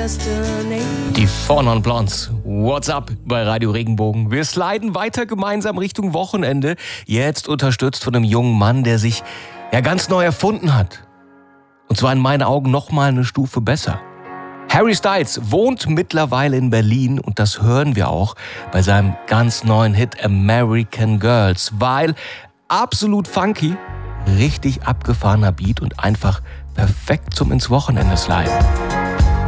Die Four Non Blondes. What's up bei Radio Regenbogen? Wir sliden weiter gemeinsam Richtung Wochenende. Jetzt unterstützt von einem jungen Mann, der sich ganz neu erfunden hat. Und zwar in meinen Augen nochmal eine Stufe besser. Harry Styles wohnt mittlerweile in Berlin und das hören wir auch bei seinem ganz neuen Hit American Girls, weil absolut funky, richtig abgefahrener Beat und einfach perfekt zum ins Wochenende sliden.